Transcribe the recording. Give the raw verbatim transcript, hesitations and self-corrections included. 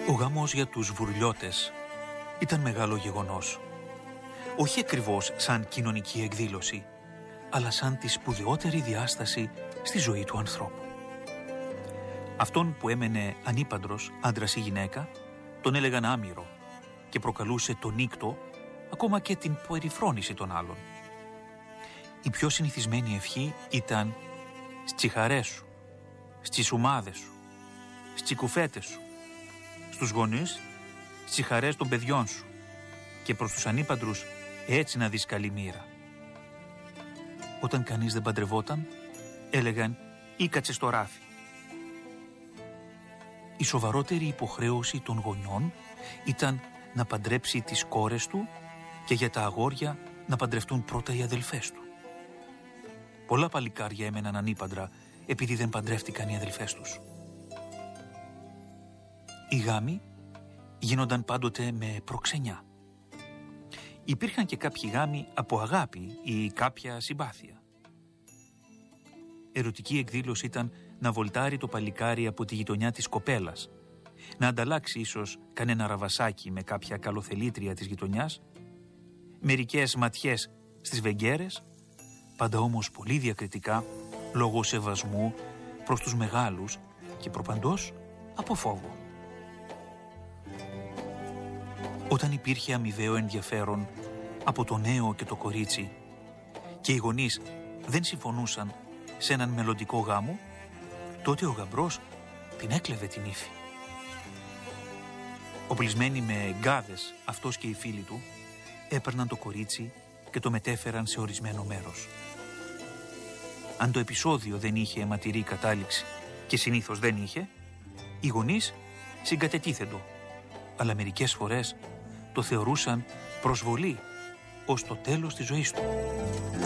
Ο γάμος για τους Βουρλιώτες ήταν μεγάλο γεγονός. Όχι ακριβώς σαν κοινωνική εκδήλωση, αλλά σαν τη σπουδαιότερη διάσταση στη ζωή του ανθρώπου. Αυτόν που έμενε ανήπαντρος, άντρας ή γυναίκα, τον έλεγαν άμυρο και προκαλούσε τον νύκτο, ακόμα και την περιφρόνηση των άλλων. Η πιο συνηθισμένη ευχή ήταν στις τσιχαρές σου, στις ομάδες σου, στις κουφέτες σου, στους γονείς, στις χαρές των παιδιών σου και προς τους ανήπαντρους έτσι να δεις καλή μοίρα. Όταν κανείς δεν παντρευόταν, έλεγαν «Ήκατσε στο ράφι». Η σοβαρότερη υποχρέωση των γονιών ήταν να παντρέψει τις κόρες του και για τα αγόρια να παντρευτούν πρώτα οι αδελφές του. Πολλά παλικάρια έμεναν ανήπαντρα επειδή δεν παντρεύτηκαν οι αδελφές τους. Οι γάμοι γίνονταν πάντοτε με προξενιά. Υπήρχαν και κάποιοι γάμοι από αγάπη ή κάποια συμπάθεια. Ερωτική εκδήλωση ήταν να βολτάρει το παλικάρι από τη γειτονιά της κοπέλας, να ανταλλάξει ίσως κανένα ραβασάκι με κάποια καλοθελήτρια της γειτονιάς, μερικές ματιές στις βεγγέρες, πάντα όμως πολύ διακριτικά λόγω σεβασμού προς τους μεγάλους και προπαντός από φόβο. Όταν υπήρχε αμοιβαίο ενδιαφέρον από το νέο και το κορίτσι και οι γονείς δεν συμφωνούσαν σε έναν μελλοντικό γάμο, τότε ο γαμπρός την έκλεβε την ύφη. Οπλισμένοι με γκάδες αυτός και οι φίλοι του έπαιρναν το κορίτσι και το μετέφεραν σε ορισμένο μέρος. Αν το επεισόδιο δεν είχε αιματηρή κατάληξη και συνήθως δεν είχε, οι γονείς συγκατετίθεντο, αλλά μερικές φορές το θεωρούσαν προσβολή ως το τέλος της ζωής του.